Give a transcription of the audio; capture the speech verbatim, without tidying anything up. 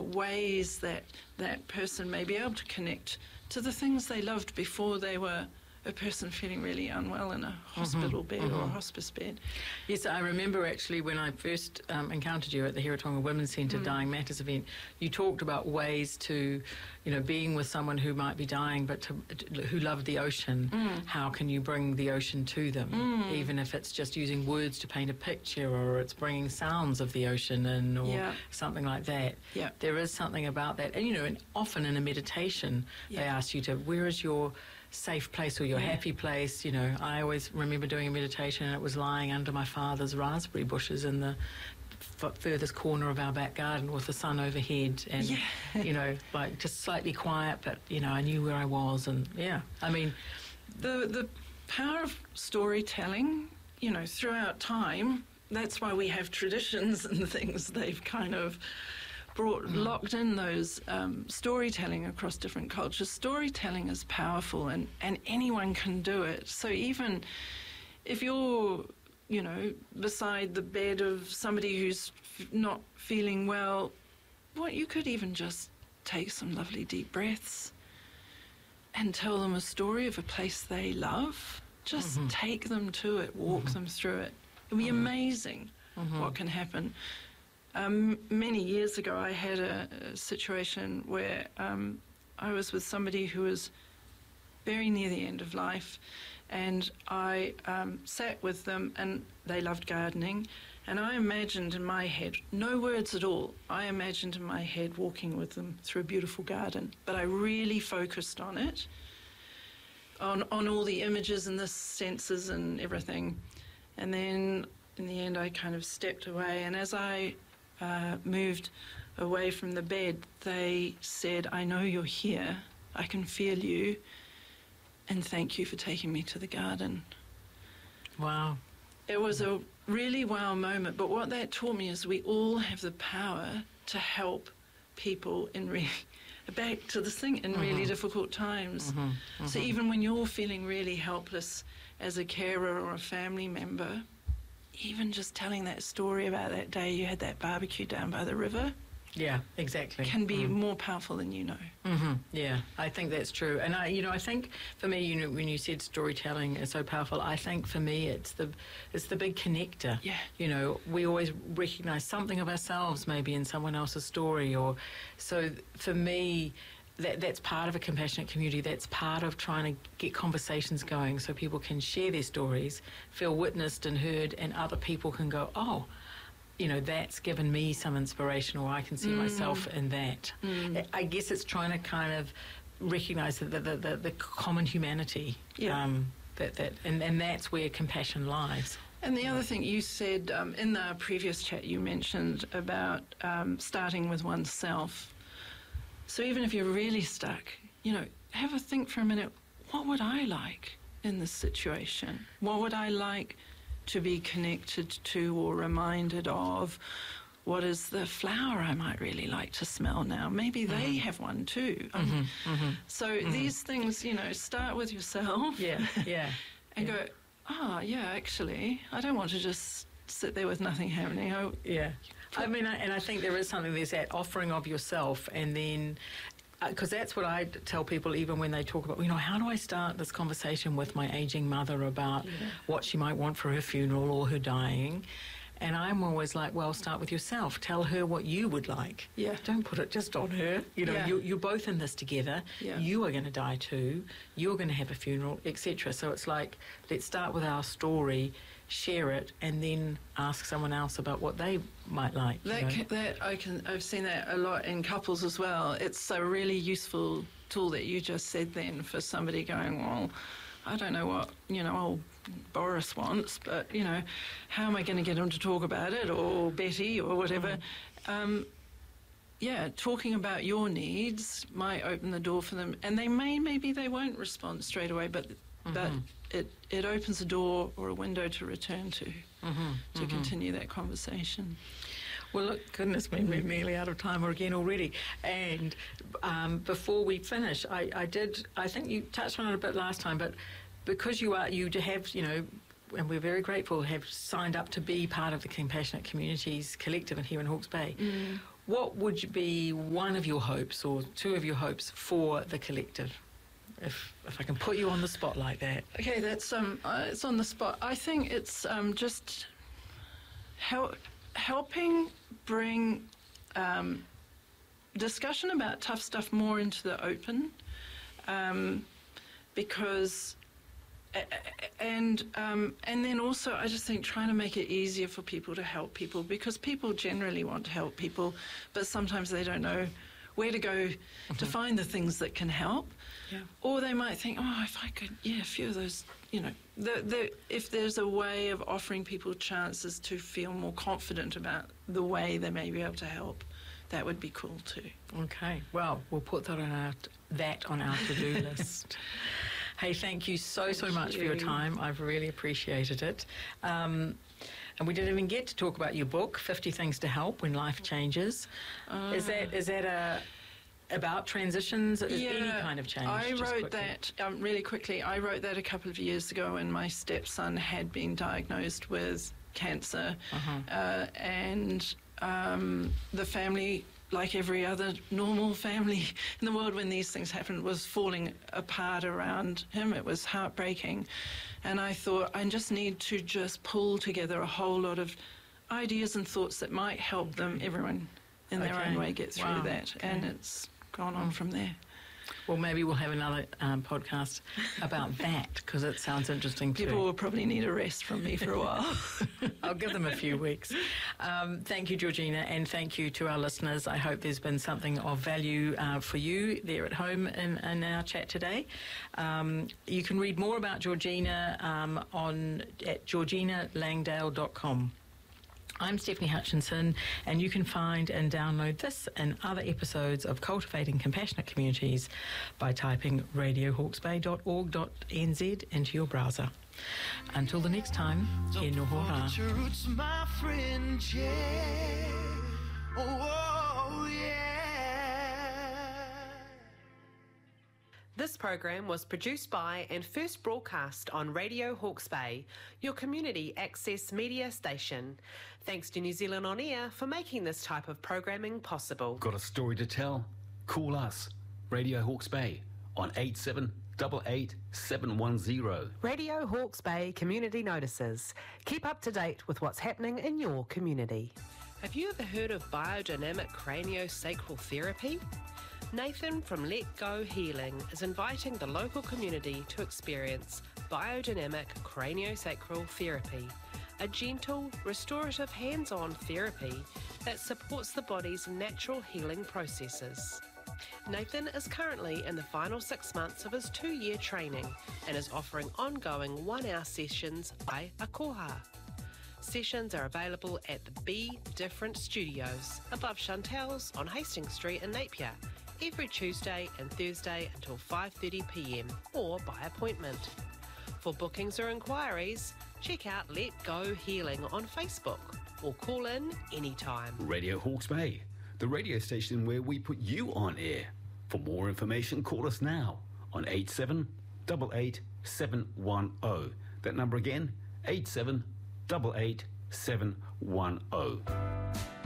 ways that that person may be able to connect to the things they loved before they were a person feeling really unwell in a hospital mm-hmm, bed mm-hmm. or a hospice bed. Yes, I remember actually when I first um, encountered you at the Hiratonga Women's Centre mm. Dying Matters event, you talked about ways to, you know, being with someone who might be dying but to, to, who loved the ocean. Mm. How can you bring the ocean to them? Mm. Even if it's just using words to paint a picture, or it's bringing sounds of the ocean in, or yeah. something like that. Yeah. There is something about that. And, you know, and often in a meditation, yeah. they ask you to, where is your safe place or your yeah. happy place? You know, I always remember doing a meditation and it was lying under my father's raspberry bushes in the f- furthest corner of our back garden with the sun overhead, and yeah. you know, like just slightly quiet, but you know, I knew where I was. And yeah, I mean, the the power of storytelling, you know, throughout time, that's why we have traditions and things. They've kind of brought mm. locked in those um, storytelling across different cultures. Storytelling is powerful, and, and anyone can do it. So even if you're, you know, beside the bed of somebody who's f- not feeling well, what you could even just take some lovely deep breaths and tell them a story of a place they love. Just mm-hmm. take them to it, walk mm-hmm. them through it. It'll be mm-hmm. amazing mm-hmm. what can happen. Um, many years ago, I had a, a situation where um, I was with somebody who was very near the end of life, and I um, sat with them, and they loved gardening, and I imagined in my head, no words at all, I imagined in my head walking with them through a beautiful garden, but I really focused on it, on, on all the images and the senses and everything, and then in the end I kind of stepped away, and as I Uh, moved away from the bed, they said, I know you're here, I can feel you, and thank you for taking me to the garden. Wow. It was a really wow moment, but what that taught me is we all have the power to help people in really, back to the thing, in mm-hmm. really difficult times. Mm-hmm. Mm-hmm. So even when you're feeling really helpless as a carer or a family member, even just telling that story about that day you had that barbecue down by the river, yeah, exactly, can be mm. more powerful than you know. Mm-hmm. Yeah, I think that's true. And I, you know, I think for me, you know, when you said storytelling is so powerful, I think for me it's the it's the big connector. Yeah. You know, we always recognise something of ourselves maybe in someone else's story, or so for me. That, that's part of a compassionate community. That's part of trying to get conversations going so people can share their stories, feel witnessed and heard, and other people can go, oh, you know, that's given me some inspiration, or I can see mm. myself in that. Mm. I guess it's trying to kind of recognise the, the, the, the common humanity. Yeah. Um, that, that, and, and that's where compassion lies. And the other thing you said um, in the previous chat, you mentioned about um, starting with oneself. So even if you're really stuck, you know, have a think for a minute, what would I like in this situation? What would I like to be connected to or reminded of? What is the flower I might really like to smell now? Maybe mm-hmm. they have one too. Um, mm-hmm. Mm-hmm. So mm-hmm. these things, you know, start with yourself. Yeah, yeah. and yeah. go, oh, yeah, actually, I don't want to just sit there with nothing happening. I, yeah. I mean, I, and I think there is something, there's that offering of yourself, and then, because uh, that's what I tell people even when they talk about, you know, how do I start this conversation with my aging mother about yeah. what she might want for her funeral or her dying? And I'm always like, well, start with yourself. Tell her what you would like. Yeah. Don't put it just on her. You know, yeah. you, you're both in this together. Yeah. You are going to die too. You're going to have a funeral, et cetera. So it's like, let's start with our story, share it, and then ask someone else about what they might like. That, you know? can, that I can, I've seen that a lot in couples as well. It's a really useful tool that you just said then for somebody going, well, I don't know what, you know, old Boris wants, but, you know, how am I going to get him to talk about it, or Betty, or whatever? Mm. Um, yeah, talking about your needs might open the door for them, and they may, maybe they won't respond straight away, but mm-hmm. but it, it opens a door or a window to return to, mm-hmm. to mm-hmm. continue that conversation. Well, look, goodness me, we're nearly out of time again already. And um, before we finish, I, I did, I think you touched on it a bit last time, but because you are, you have, you know, and we're very grateful, have signed up to be part of the Compassionate Communities Collective here in Hawke's Bay. Mm. what would be one of your hopes or two of your hopes for the collective? If if I can put you on the spot like that. Okay, that's um, uh, it's on the spot. I think it's um, just help, helping bring um, discussion about tough stuff more into the open, um, because. And um, and then also, I just think trying to make it easier for people to help people, because people generally want to help people, but sometimes they don't know where to go mm-hmm. to find the things that can help. Yeah. Or they might think, oh, if I could, yeah, a few of those, you know, the, the, if there's a way of offering people chances to feel more confident about the way they may be able to help, that would be cool too. Okay, well, we'll put that on our, that on our to-do list. Hey, thank you so, thank so much you. for your time. I've really appreciated it. Um, and we didn't even get to talk about your book, fifty Things to Help When Life Changes. Uh, is that is that a about transitions? Is yeah, any kind of change? I wrote quickly? that um, really quickly. I wrote that a couple of years ago when my stepson had been diagnosed with cancer. Uh-huh. Uh, and um, the family, like every other normal family in the world when these things happen, was falling apart around him. It was heartbreaking. And I thought, I just need to just pull together a whole lot of ideas and thoughts that might help them, everyone in their okay. own way, get through wow. that. Okay. And it's gone on mm. from there. Well, maybe we'll have another um, podcast about that, because it sounds interesting too. People will probably need a rest from me for a while. I'll give them a few weeks. Um, thank you, Georgina, and thank you to our listeners. I hope there's been something of value uh, for you there at home in, in our chat today. Um, you can read more about Georgina um, on at georgina langdale dot com. I'm Stephanie Hutchinson, and you can find and download this and other episodes of Cultivating Compassionate Communities by typing radio hawke's bay dot org dot n z into your browser. Until the next time, e noho rā. This program was produced by and first broadcast on Radio Hawke's Bay, your community access media station. Thanks to New Zealand On Air for making this type of programming possible. Got a story to tell? Call us, Radio Hawke's Bay, on eight seven eight eight seven one zero. Radio Hawke's Bay Community Notices. Keep up to date with what's happening in your community. Have you ever heard of biodynamic craniosacral therapy? Nathan from Let Go Healing is inviting the local community to experience biodynamic craniosacral therapy, a gentle, restorative hands-on therapy that supports the body's natural healing processes. Nathan is currently in the final six months of his two-year training and is offering ongoing one-hour sessions by Akoha. Sessions are available at the Be Different Studios above Chantel's on Hastings Street in Napier, every Tuesday and Thursday until five thirty p m or by appointment. For bookings or inquiries, check out Let Go Healing on Facebook or call in anytime. Radio Hawke's Bay, the radio station where we put you on air. For more information, call us now on eight seven eight eight seven one zero. That number again, eight seven eight eight seven one zero.